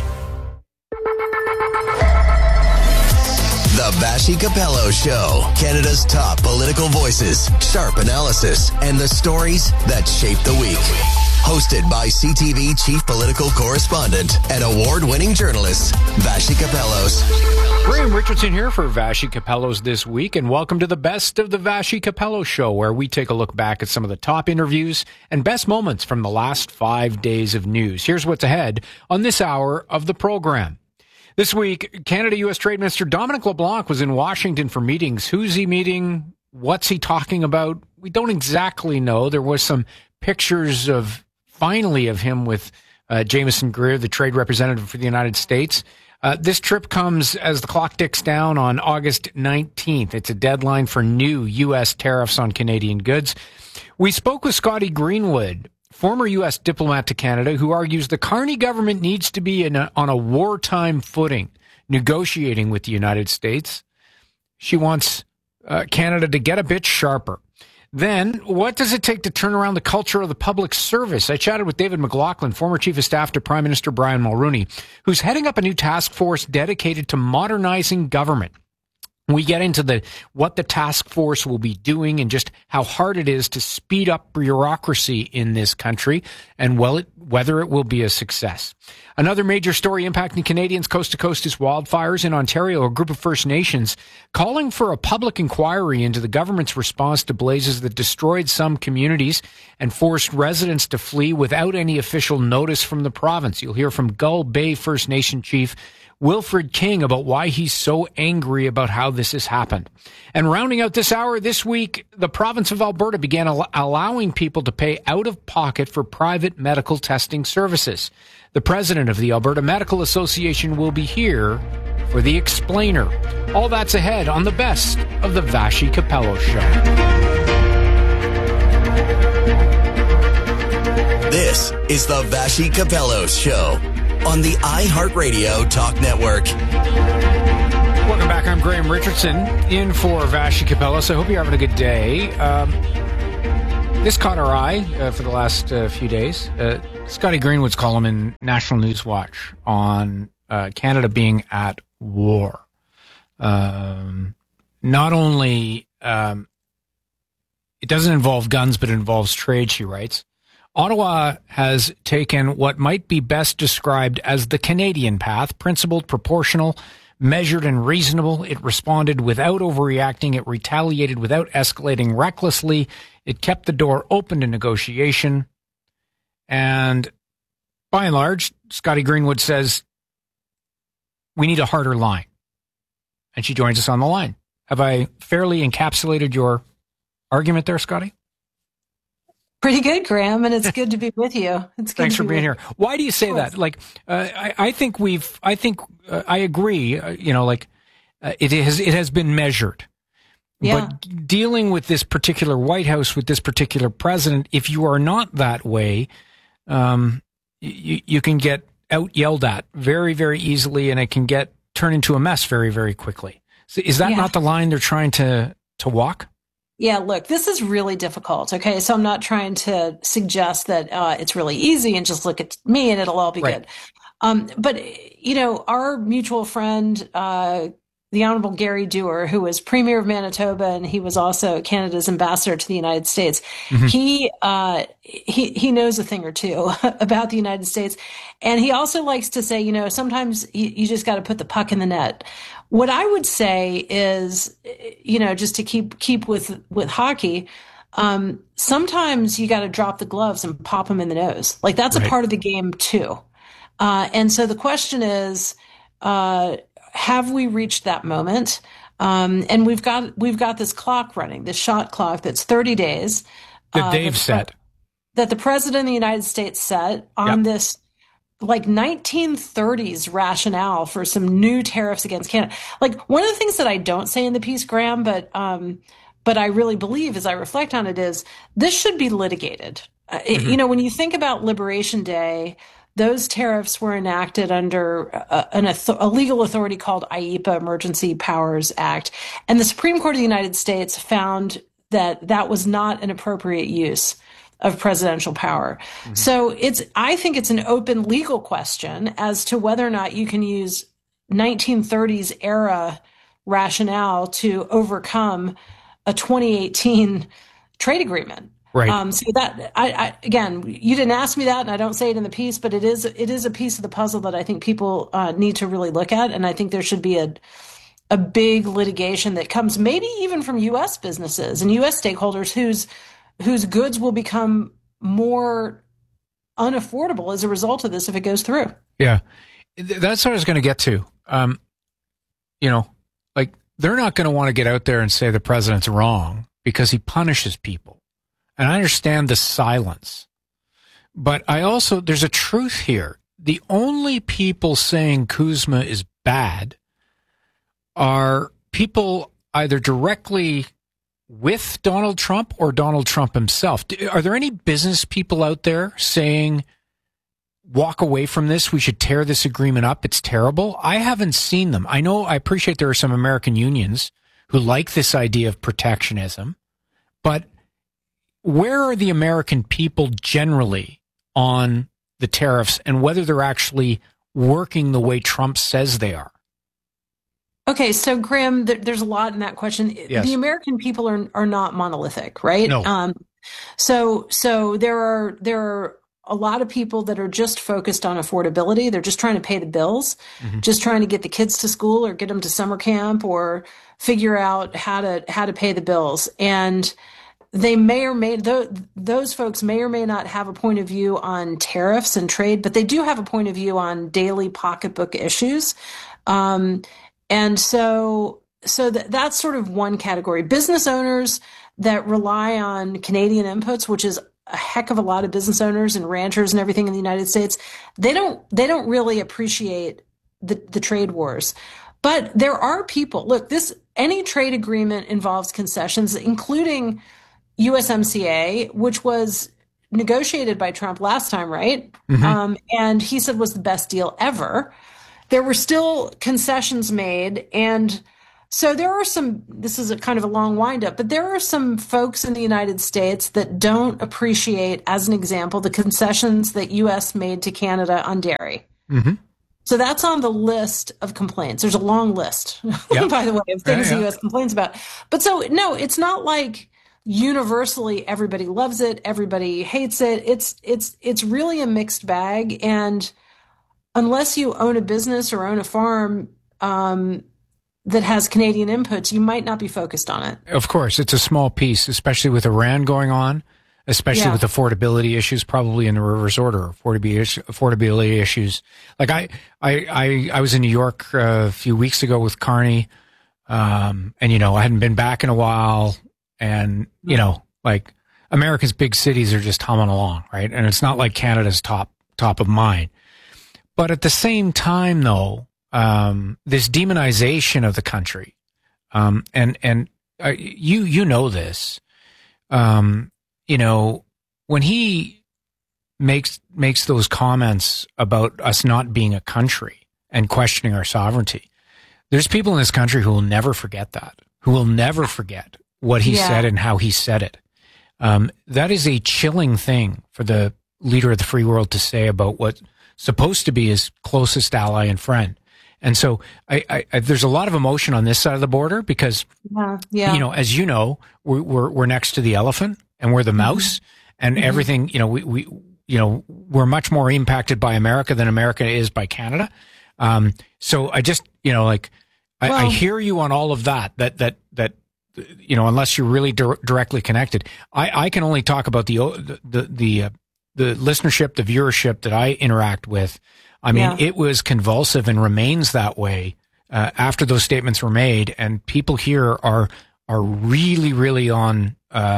The Vassy Capello Show. Canada's top political voices, sharp analysis, and the stories that shape the week. Hosted by CTV Chief Political Correspondent and award-winning journalist, Vassy Capellos. Graham Richardson here for Vassy Capellos this week, and welcome to the Best of the Vassy Capello Show, where we take a look back at some of the top interviews and best moments from the last 5 days of news. Here's what's ahead on this hour of the program. This week, Canada-U.S. Trade Minister Dominic LeBlanc was in Washington for meetings. Who's he meeting? What's he talking about? We don't exactly know. There was some pictures of him with Jameson Greer, the trade representative for the United States. This trip comes as the clock ticks down on August 19th. It's a deadline for new U.S. tariffs on Canadian goods. We spoke with Scotty Greenwood, former U.S. diplomat to Canada, who argues the Carney government needs to be on a wartime footing, negotiating with the United States. She wants Canada to get a bit sharper. Then, what does it take to turn around the culture of the public service? I chatted with David McLaughlin, former Chief of Staff to Prime Minister Brian Mulroney, who's heading up a new task force dedicated to modernizing government. We get into what the task force will be doing and just how hard it is to speed up bureaucracy in this country and whether it will be a success. Another major story impacting Canadians coast to coast is wildfires in Ontario. A group of First Nations calling for a public inquiry into the government's response to blazes that destroyed some communities and forced residents to flee without any official notice from the province. You'll hear from Gull Bay First Nation Chief Wilfred King about why he's so angry about how this has happened. And rounding out this hour this week, the province of Alberta began allowing people to pay out of pocket for private medical testing services. The president of the Alberta Medical Association will be here for the explainer. All that's ahead on the best of the Vassy Capello Show. This is the Vassy Capello Show on the iHeartRadio Talk Network. Welcome back. I'm Graham Richardson in for Vassy Capello. So I hope you're having a good day. This caught our eye for the last few days. Scotty Greenwood's column in National News Watch on Canada being at war. Not only it doesn't involve guns, but it involves trade, she writes. Ottawa has taken what might be best described as the Canadian path, principled, proportional, measured, and reasonable. It responded without overreacting. It retaliated without escalating recklessly. It kept the door open to negotiation. And by and large, Scotty Greenwood says, we need a harder line. And she joins us on the line. Have I fairly encapsulated your argument there, Scotty? Pretty good, Graham, and it's good to be with you. It's good. Thanks for being here. Why do you say that? Like, I think I agree. It has been measured. Yeah. But dealing with this particular White House, with this particular president, if you are not that way, you can get out yelled at very, very easily, and it can turn into a mess very, very quickly. So is that not the line they're trying to walk? Yeah, look, this is really difficult. Okay, so I'm not trying to suggest that it's really easy and just look at me and it'll all be good. But our mutual friend, the Honorable Gary Dewar, who was Premier of Manitoba and he was also Canada's ambassador to the United States, he knows a thing or two about the United States, and he also likes to say, sometimes you just got to put the puck in the net. What I would say is, just to keep with hockey, sometimes you got to drop the gloves and pop them in the nose. Like that's a part of the game too. And so the question is, have we reached that moment? And we've got this clock running, this shot clock that's 30 days. That Dave set. That the president of the United States set on this like 1930s rationale for some new tariffs against Canada. Like one of the things that I don't say in the piece, Graham, but I really believe as I reflect on it is this should be litigated. When you think about Liberation Day, those tariffs were enacted under a legal authority called IEPA, Emergency Powers Act. And the Supreme Court of the United States found that was not an appropriate use of presidential power. So I think it's an open legal question as to whether or not you can use 1930s era rationale to overcome a 2018 trade agreement. Right. So that again, you didn't ask me that, and I don't say it in the piece, but it is a piece of the puzzle that I think people need to really look at, and I think there should be a big litigation that comes maybe even from U.S. businesses and U.S. stakeholders whose goods will become more unaffordable as a result of this if it goes through. Yeah, that's what I was going to get to. They're not going to want to get out there and say the president's wrong because he punishes people. And I understand the silence. But there's a truth here. The only people saying Kuzma is bad are people either directly with Donald Trump or Donald Trump himself. Are there any business people out there saying, walk away from this, we should tear this agreement up, it's terrible? I haven't seen them. I appreciate there are some American unions who like this idea of protectionism, but where are the American people generally on the tariffs and whether they're actually working the way Trump says they are? Okay, so Graham, there's a lot in that question. Yes. The American people are not monolithic, right? No. So there are a lot of people that are just focused on affordability. They're just trying to pay the bills, just trying to get the kids to school or get them to summer camp or figure out how to pay the bills. And they those folks may or may not have a point of view on tariffs and trade, but they do have a point of view on daily pocketbook issues. And so that's sort of one category. Business owners that rely on Canadian inputs, which is a heck of a lot of business owners and ranchers and everything in the United States, they don't really appreciate the trade wars. But there are people, look, any trade agreement involves concessions, including USMCA, which was negotiated by Trump last time, right? And he said was the best deal ever. There were still concessions made. And so there are this is a kind of a long windup, but there are some folks in the United States that don't appreciate, as an example, the concessions that U.S. made to Canada on dairy. So that's on the list of complaints. There's a long list, by the way, of things the U.S. complains about. But so, no, it's not like universally everybody loves it, everybody hates it. It's really a mixed bag. And unless you own a business or own a farm that has Canadian inputs, you might not be focused on it. Of course, it's a small piece, especially with Iran going on, especially with affordability issues, probably in the reverse order, affordability issues. Like I was in New York a few weeks ago with Carney, and I hadn't been back in a while, and like America's big cities are just humming along, right? And it's not like Canada's top of mind. But at the same time, though, this demonization of the country, and you know this, when he makes those comments about us not being a country and questioning our sovereignty, there's people in this country who will never forget that, who will never forget what he said and how he said it. That is a chilling thing for the leader of the free world to say about what's supposed to be his closest ally and friend. And so I there's a lot of emotion on this side of the border because, as you know, we're next to the elephant and we're the mouse and everything, we're much more impacted by America than America is by Canada. So I just, I hear you on all of that, unless you're really directly connected. I can only talk about the listenership, the viewership that I interact with. I mean, it was convulsive and remains that way after those statements were made. And people here are really, really on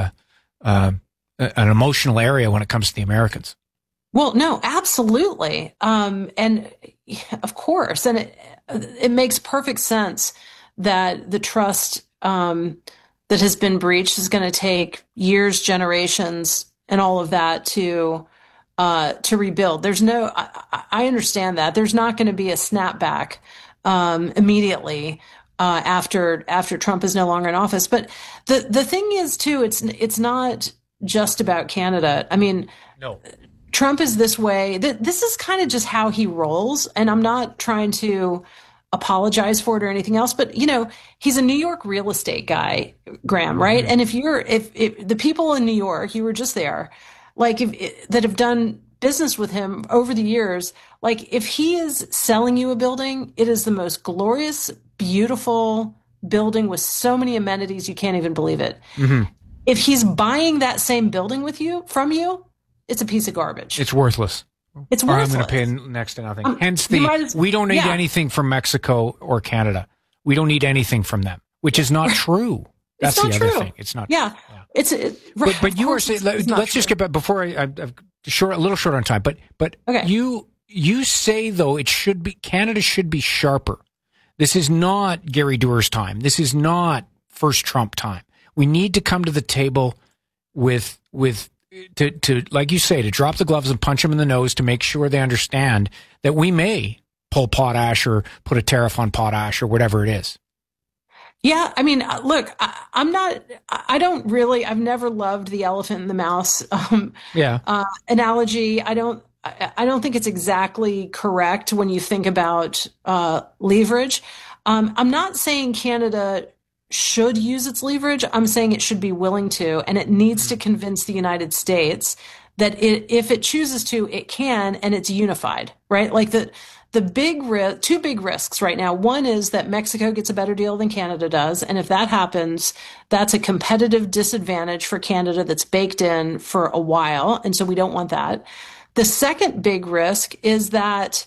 an emotional area when it comes to the Americans. Well, no, absolutely. And of course, and it makes perfect sense that the trust that has been breached is going to take years, generations, and all of that to rebuild. There's no, I understand that there's not going to be a snapback immediately after Trump is no longer in office. But the thing is too, it's not just about Canada. I mean, no. Trump is this way. This is kind of just how he rolls, and I'm not trying to apologize for it or anything else, but he's a New York real estate guy, Graham, right? And if the people in New York, you were just there, that have done business with him over the years, if he is selling you a building, it is the most glorious, beautiful building with so many amenities you can't even believe it. If he's buying that same building from you, it's a piece of garbage. It's worthless. It's worthless. Or I'm going to pay next to nothing. Hence we don't need anything from Mexico or Canada. We don't need anything from them, which is not true. That's the other thing. It's not. Yeah. But you were saying, let's just get back before I'm a little short on time, but okay. You say though Canada should be sharper. This is not Gary Doer's time. This is not first Trump time. We need to come to the table with to like you say, to drop the gloves and punch them in the nose to make sure they understand that we may pull potash or put a tariff on potash or whatever it is. Yeah, I mean, look, I've never loved the elephant and the mouse analogy. I don't think it's exactly correct when you think about leverage. I'm not saying Canada should use its leverage. I'm saying it should be willing to, and it needs to convince the United States that if it chooses to, it can, and it's unified, right? Like two big risks right now. One is that Mexico gets a better deal than Canada does. And if that happens, that's a competitive disadvantage for Canada that's baked in for a while. And so we don't want that. The second big risk is that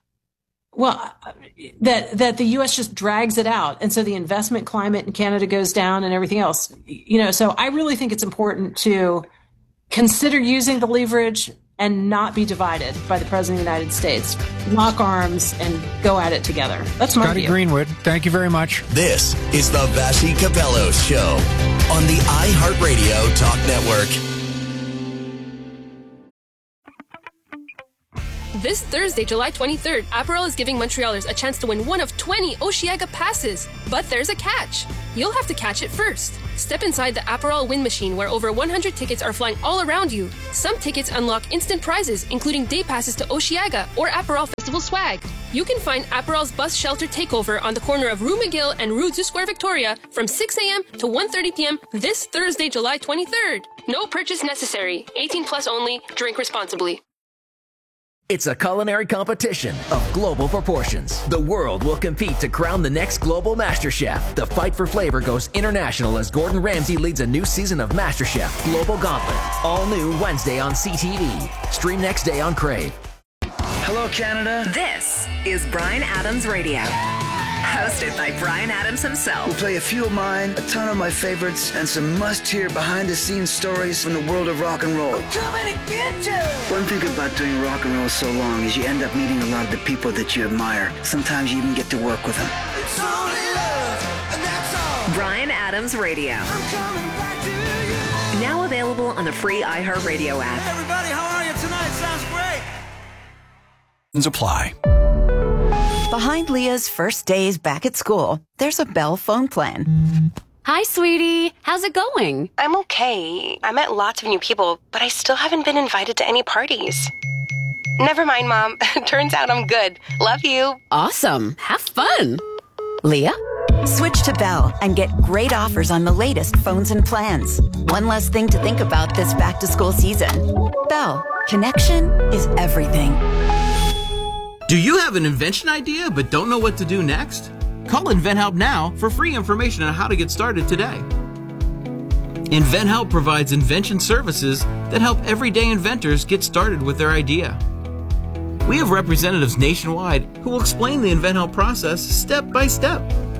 the U.S. just drags it out. And so the investment climate in Canada goes down and everything else. So I really think it's important to consider using the leverage and not be divided by the President of the United States. Lock arms and go at it together. That's my Scotty view. Greenwood, thank you very much. This is the Vassy Capello Show on the iHeartRadio Talk Network. This Thursday, July 23rd, Aperol is giving Montrealers a chance to win one of 20 Osheaga passes. But there's a catch. You'll have to catch it first. Step inside the Aperol win machine where over 100 tickets are flying all around you. Some tickets unlock instant prizes, including day passes to Osheaga or Aperol Festival swag. You can find Aperol's bus shelter takeover on the corner of Rue McGill and Rue du Square Victoria from 6 a.m. to 1:30 p.m. this Thursday, July 23rd. No purchase necessary. 18 plus only. Drink responsibly. It's a culinary competition of global proportions. The world will compete to crown the next global MasterChef. The fight for flavor goes international as Gordon Ramsay leads a new season of MasterChef Global Gauntlet. All new Wednesday on CTV. Stream next day on Crave. Hello, Canada. This is Bryan Adams Radio. Hosted by Bryan Adams himself. We'll play a few of mine, a ton of my favorites, and some must-hear behind-the-scenes stories from the world of rock and roll. We're coming to get you! One thing about doing rock and roll so long is you end up meeting a lot of the people that you admire. Sometimes you even get to work with them. It's only love, and that's all. Bryan Adams Radio. I'm coming back to you. Now available on the free iHeartRadio app. Hey everybody, how are you tonight? Sounds great. Apply. Behind Leah's first days back at school, there's a Bell phone plan. Hi, sweetie. How's it going? I'm okay. I met lots of new people, but I still haven't been invited to any parties. Never mind, Mom. Turns out I'm good. Love you. Awesome. Have fun. Leah? Switch to Bell and get great offers on the latest phones and plans. One less thing to think about this back-to-school season. Bell. Connection is everything. Do you have an invention idea but don't know what to do next? Call InventHelp now for free information on how to get started today. InventHelp provides invention services that help everyday inventors get started with their idea. We have representatives nationwide who will explain the InventHelp process step by step.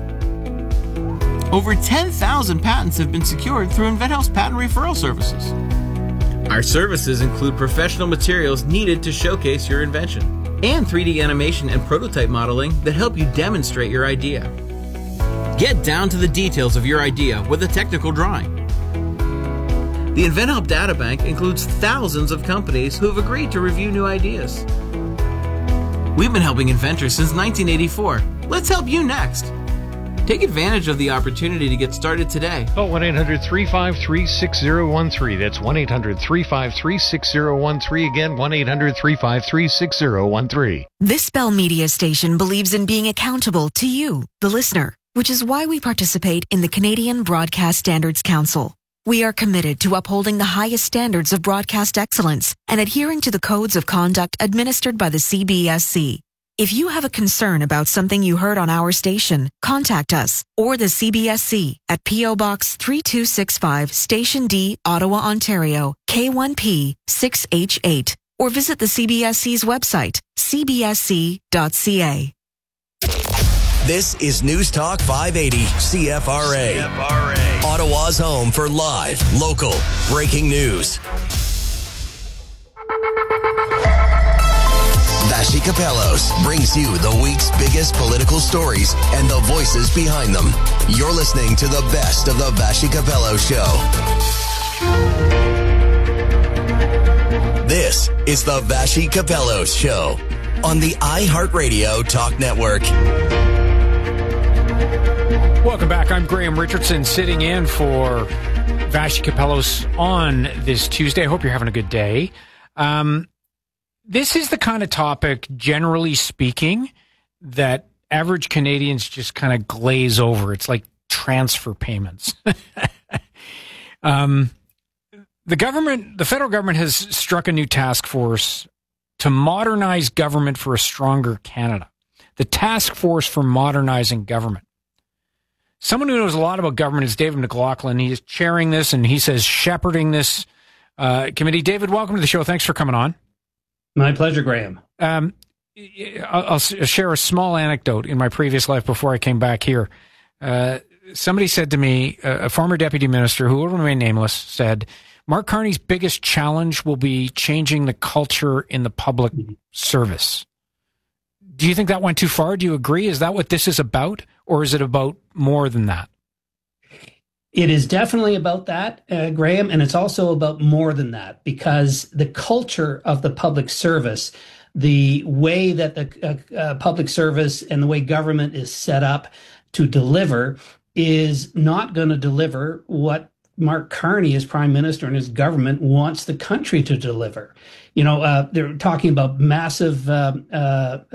Over 10,000 patents have been secured through InventHelp's patent referral services. Our services include professional materials needed to showcase your invention, and 3D animation and prototype modeling that help you demonstrate your idea. Get down to the details of your idea with a technical drawing. The InventHelp Databank includes thousands of companies who have agreed to review new ideas. We've been helping inventors since 1984. Let's help you next. Take advantage of the opportunity to get started today. Call 1-800-353-6013. That's 1-800-353-6013. Again, 1-800-353-6013. This Bell Media station believes in being accountable to you, the listener, which is why we participate in the Canadian Broadcast Standards Council. We are committed to upholding the highest standards of broadcast excellence and adhering to the codes of conduct administered by the CBSC. If you have a concern about something you heard on our station, contact us or the CBSC at P.O. Box 3265, Station D, Ottawa, Ontario, K1P 6H8, or visit the CBSC's website, cbsc.ca. This is News Talk 580 CFRA. Ottawa's home for live, local, breaking news. Vassy Capellos brings you the week's biggest political stories and the voices behind them. You're listening to the best of the Vassy Capello Show. This is the Vassy Capello Show on the iHeartRadio Talk Network. Welcome back. I'm Graham Richardson, sitting in for Vassy Capellos on this Tuesday. I hope you're having a good day. This is the kind of topic, generally speaking, that average Canadians just kind of glaze over. It's like transfer payments. The federal government has struck a new task force to modernize government for a stronger Canada. The Task Force for Modernizing Government. Someone who knows a lot about government is David McLaughlin. He is chairing this, and he says shepherding this committee. David, welcome to the show. Thanks for coming on. My pleasure, Graham. I'll share a small anecdote in my previous life before I came back here. Somebody said to me, a former deputy minister who will remain nameless, said, Mark Carney's biggest challenge will be changing the culture in the public service. Do you think that went too far? Do you agree? Is that what this is about? Or is it about more than that? It is definitely about that, Graham, and it's also about more than that, because the culture of the public service, the way that the public service and the way government is set up to deliver is not going to deliver what Mark Carney, as Prime Minister, and his government wants the country to deliver. They're talking about massive